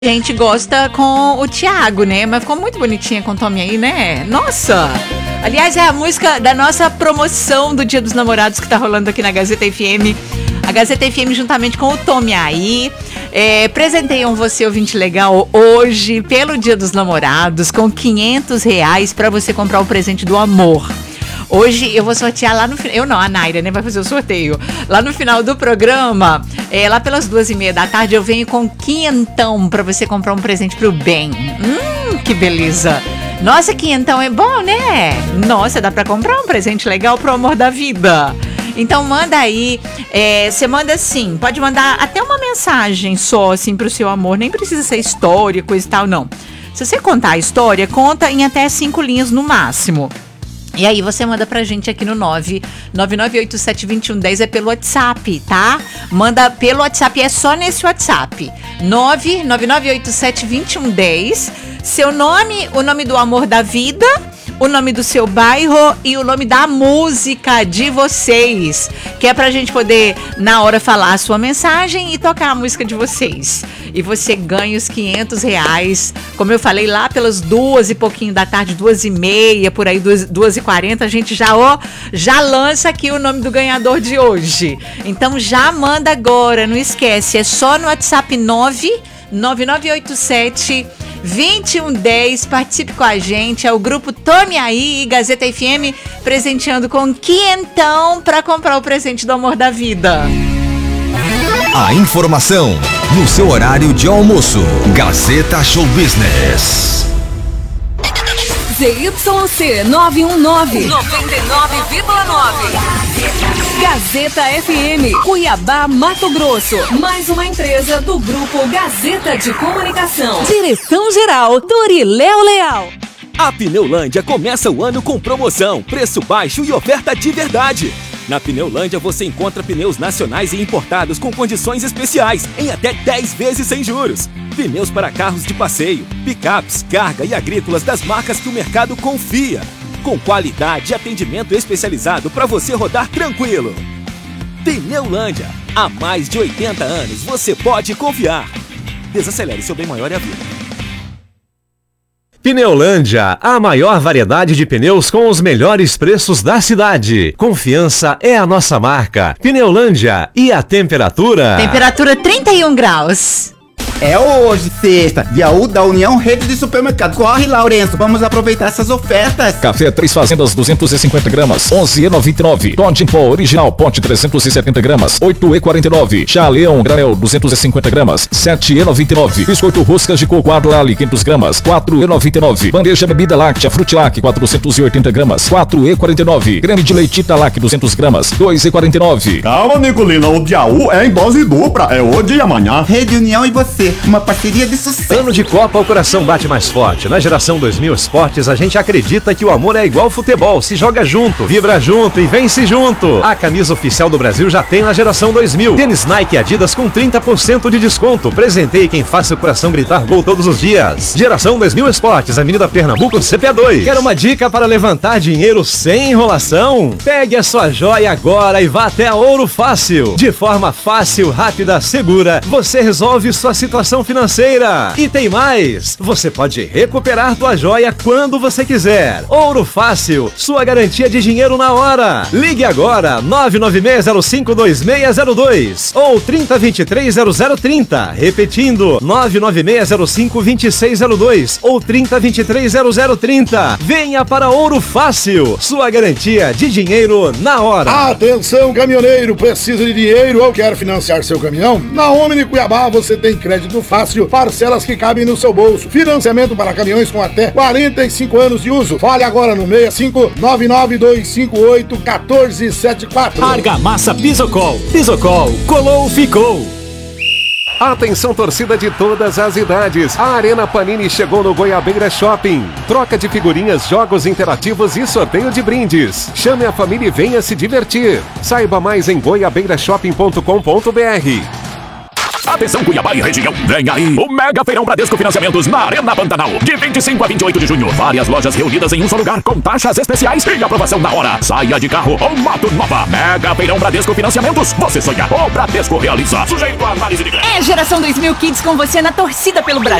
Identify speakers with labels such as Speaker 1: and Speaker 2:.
Speaker 1: A gente gosta com o Thiago, né? Mas ficou muito bonitinha com o Tommy aí, né? Nossa! Aliás, é a música da nossa promoção do Dia dos Namorados que tá rolando aqui na Gazeta FM. A Gazeta FM juntamente com o Tommy aí. Presenteiam você, ouvinte legal, hoje, pelo Dia dos Namorados, com R$500 pra você comprar o presente do amor. Hoje eu vou sortear lá no final. Eu não, a Naira, né? Vai fazer o sorteio. Lá no final do programa, lá pelas 2h30 da tarde, eu venho com quinhentão pra você comprar um presente pro bem. Que beleza! Nossa, quinhentão é bom, né? Nossa, dá pra comprar um presente legal pro amor da vida. Então manda aí, você manda assim, pode mandar até uma mensagem só, assim, pro seu amor. Nem precisa ser história, coisa e tal, não. Se você contar a história, conta em até 5 linhas no máximo. E aí você manda pra gente aqui no 999872110, é pelo WhatsApp, tá? Manda pelo WhatsApp, é só nesse WhatsApp. 999872110, seu nome, o nome do amor da vida, o nome do seu bairro e o nome da música de vocês, que é pra gente poder, na hora, falar a sua mensagem e tocar a música de vocês. E você ganha os R$500, como eu falei, lá pelas 2 e pouquinho da tarde, 2h30, por aí, 2h40, a gente já lança aqui o nome do ganhador de hoje. Então já manda agora, não esquece, é só no WhatsApp 99987-2110, participe com a gente, é o grupo Tome Aí, Gazeta FM, presenteando com quinhentão para comprar o presente do amor da vida.
Speaker 2: A informação no seu horário de almoço. Gazeta Show Business.
Speaker 3: ZYC 919, 99,9. Gazeta FM, Cuiabá, Mato Grosso. Mais uma empresa do Grupo Gazeta de Comunicação. Direção-geral, Doriléo Leal.
Speaker 4: A Pneulândia começa o ano com promoção, preço baixo e oferta de verdade. Na Pneulândia você encontra pneus nacionais e importados com condições especiais, em até 10 vezes sem juros. Pneus para carros de passeio, picapes, carga e agrícolas das marcas que o mercado confia. Com qualidade e atendimento especializado para você rodar tranquilo. Pneulândia, há mais de 80 anos você pode confiar. Desacelere, seu bem maior é a vida.
Speaker 5: Pneulândia, a maior variedade de pneus com os melhores preços da cidade. Confiança é a nossa marca. Pneulândia, e a temperatura?
Speaker 1: Temperatura 31 graus.
Speaker 6: É hoje, sexta, dia 1 da União Rede de Supermercado. Corre, Lourenço, vamos aproveitar essas ofertas.
Speaker 7: Café Três Fazendas 250 gramas, 11,99. Todd em pó original, pote 370 gramas, 8,49. Chá Leão granel 250 gramas, 7,99. Biscoito roscas de coco Arlali 500 gramas, 4,99. Bandeja bebida láctea Frutilac 480 gramas, 4,49. Creme de leite Italac 200 gramas, 2,49.
Speaker 8: Calma, Nicolina, o dia 1 é em dose dupla, é hoje e amanhã.
Speaker 6: Rede União e você, uma parceria de sucesso.
Speaker 5: Ano de Copa, o coração bate mais forte. Na Geração 2000 Esportes, a gente acredita que o amor é igual futebol. Se joga junto, vibra junto e vence junto. A camisa oficial do Brasil já tem na Geração 2000. Tênis Nike e Adidas com 30% de desconto. Presenteie quem faça o coração gritar gol todos os dias. Geração 2000 Esportes, Avenida Pernambuco, CPA2. Quer uma dica para levantar dinheiro sem enrolação? Pegue a sua joia agora e vá até a Ouro Fácil. De forma fácil, rápida, segura, você resolve sua situação financeira. E tem mais, você pode recuperar tua joia quando você quiser. Ouro Fácil, sua garantia de dinheiro na hora. Ligue agora, 996052602 ou 30230030. Repetindo, 996052602 ou 30230030. Venha para Ouro Fácil, sua garantia de dinheiro na hora.
Speaker 9: Atenção, caminhoneiro, precisa de dinheiro ou quer financiar seu caminhão? Na Omni Cuiabá você tem crédito fácil, parcelas que cabem no seu bolso, financiamento para caminhões com até 45 anos de uso. Fale agora no 65-99258-1474.
Speaker 4: Argamassa Pisocol. Pisocol, colou, ficou.
Speaker 10: Atenção, torcida de todas as idades. A Arena Panini chegou no Goiabeira Shopping. Troca de figurinhas, jogos interativos e sorteio de brindes. Chame a família e venha se divertir. Saiba mais em goiabeirashopping.com.br.
Speaker 11: Atenção Cuiabá e região, vem aí o Mega Feirão Bradesco Financiamentos na Arena Pantanal. De 25 a 28 de junho, várias lojas reunidas em um só lugar com taxas especiais e aprovação na hora. Saia de carro ou moto nova. Mega Feirão Bradesco Financiamentos. Você sonha, o Bradesco realiza. Sujeito a análise de crédito.
Speaker 1: É Geração 2000 Kids com você na torcida pelo Brasil.